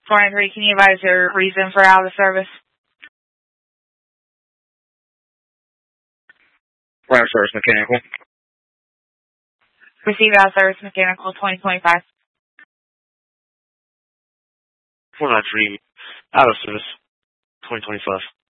493, can you advise your reason for out of service? Out of service mechanical. Receive out of service mechanical 2025. 493, out of service 2025.